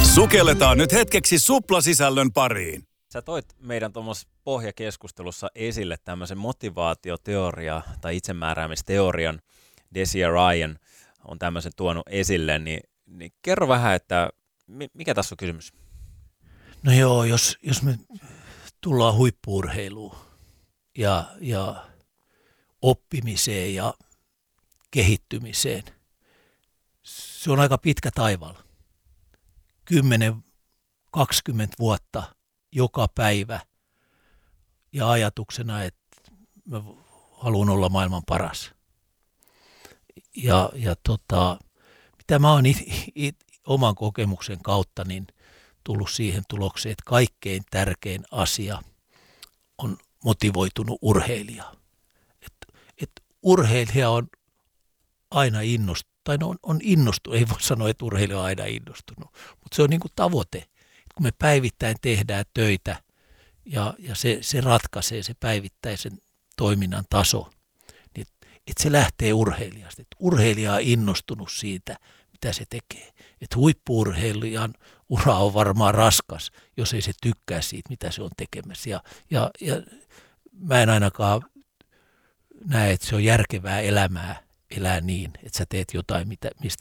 Sukelletaan nyt hetkeksi suplasisällön pariin. Sä toit meidän tuommoisessa pohjakeskustelussa esille tämmöisen motivaatioteoria tai itsemääräämisteorian. Desi ja Ryan on tämmöisen tuonut esille, niin kerro vähän, että mikä tässä on kysymys? No joo, jos me tullaan huippu-urheiluun ja oppimiseen ja kehittymiseen, se on aika pitkä taival. 10-20 vuotta joka päivä ja ajatuksena, että mä haluan olla maailman paras. Ja mitä mä oon oman kokemuksen kautta niin tullut siihen tulokseen, että kaikkein tärkein asia on motivoitunut urheilija. Et urheilija on aina innostunut, tai on innostunut, ei voi sanoa, että urheilija on aina innostunut, mutta se on niin kuin tavoite. Kun me päivittäin tehdään töitä ja se ratkaisee se päivittäisen toiminnan taso, niin että se lähtee urheilijasta. Että urheilija on innostunut siitä, mitä se tekee. Että huippu-urheilijan ura on varmaan raskas, jos ei se tykkää siitä, mitä se on tekemässä. Ja mä en ainakaan näe, että se on järkevää elämää elää niin, että sä teet jotain, mistä